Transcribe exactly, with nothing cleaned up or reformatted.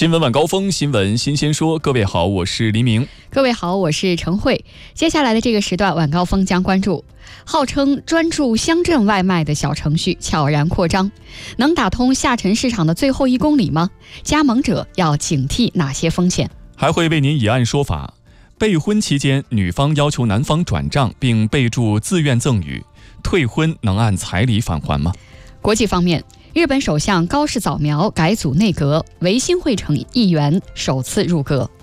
新闻晚高峰，新闻新鲜说。各位好，我是黎明。 各位好，我是陈慧。接下来的这个时段，晚高峰将关注号称专注乡镇外卖的小程序悄然扩张，能打通下沉市场的最后一公里吗？加盟者要警惕哪些风险？ 还会为您以案说法。备婚期间，女方要求男方转账，并备注自愿赠与，退婚能按彩礼返还吗？ 国际方面，日本首相高市早苗改组内阁，维新会成议员首次入阁。